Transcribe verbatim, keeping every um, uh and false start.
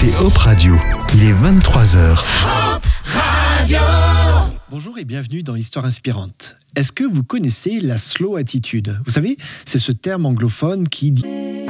écoutez Hop Radio. Il est vingt-trois heures. Hop Radio. Bonjour et bienvenue dans Histoire inspirante. Est-ce que vous connaissez la slow attitude ? Vous savez, c'est ce terme anglophone qui dit